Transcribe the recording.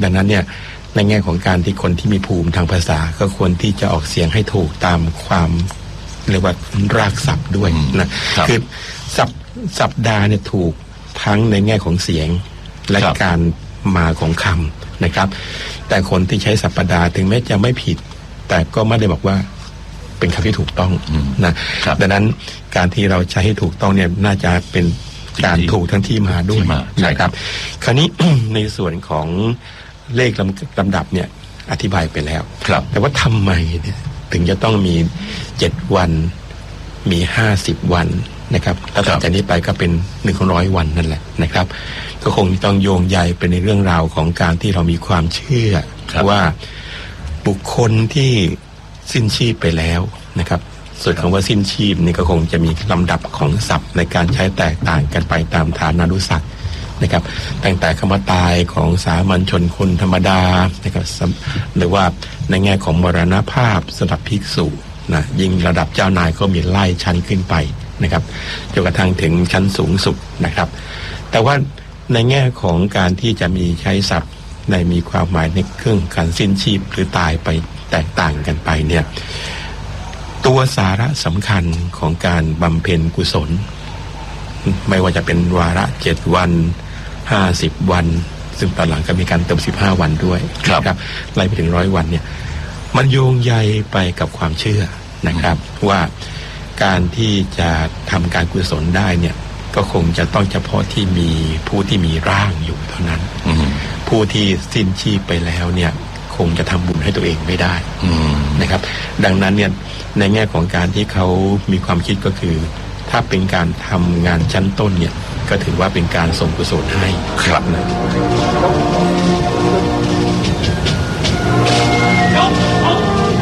ดังนั้นเนี่ยในแง่ของการที่คนที่มีภูมิทางภาษาก็ควรที่จะออกเสียงให้ถูกตามความเรียกว่ารากศัพท์ด้วยนะคือสัปดาห์เนี่ยถูกทั้งในแง่ของเสียงและการมาของคำนะครับแต่คนที่ใช้สัปดาห์ถึงแม้จะไม่ผิดแต่ก็ไม่ได้บอกว่าเป็นคำที่ถูกต้องนะดังนั้นการที่เราใช้ให้ถูกต้องเนี่ยน่าจะเป็นการถูกทั้งที่มาด้วยนะครับคราวนี้ ในส่วนของเลขลำดับเนี่ยอธิบายไปแล้วแต่ว่าทำไมเนี่ยถึงจะต้องมี7วันมี50วันนะครับแล้วต่อจากนี้ไปก็เป็น100วันนั่นแหละนะครับก็คงต้องโยงใยเป็นในเรื่องราวของการที่เรามีความเชื่อว่าบุคคลที่สิ้นชีพไปแล้วนะครับส่วนคำว่าสิ้นชีพนี่ก็คงจะมีลำดับของศัพท์ในการใช้แตกต่างกันไปตามฐานานุศักดิ์นะครับตั้งแต่คำว่าตายของสามัญชนคนธรรมดานะครับหรือว่าในแง่ของมรณภาพสำหรับภิกษุนะยิ่งระดับเจ้านายก็มีไล่ชั้นขึ้นไปนะครับจนกระทั่งถึงชั้นสูงสุดนะครับแต่ว่าในแง่ของการที่จะมีใช้ศัพท์ในมีความหมายในเครื่องการสิ้นชีพหรือตายไปแตกต่างกันไปเนี่ยตัวสาระสำคัญของการบำเพ็ญกุศลไม่ว่าจะเป็นวาระ7วัน50วันซึ่งตอนหลังก็มีการเติม15วันด้วยครับไล่ไปถึง100วันเนี่ยมันโยงใยไปกับความเชื่อนะครับว่าการที่จะทำการกุศลได้เนี่ยก็คงจะต้องเฉพาะที่มีผู้ที่มีร่างอยู่เท่านั้นผู้ที่สิ้นชีพไปแล้วเนี่ยคงจะทำบุญให้ตัวเองไม่ได้นะครับดังนั้นเนี่ยในแง่ของการที่เขามีความคิดก็คือถ้าเป็นการทำงานชั้นต้นเนี่ยก็ถือว่าเป็นการส่งกุศลให้ครับนะ